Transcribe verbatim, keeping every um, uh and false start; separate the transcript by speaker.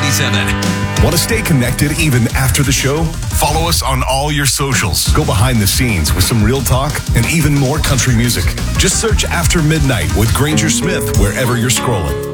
Speaker 1: ninety-seven.
Speaker 2: Want to stay connected even after the show? Follow us on all your socials. Go behind the scenes with some real talk and even more country music. Just search After Midnight with Granger Smith wherever you're scrolling.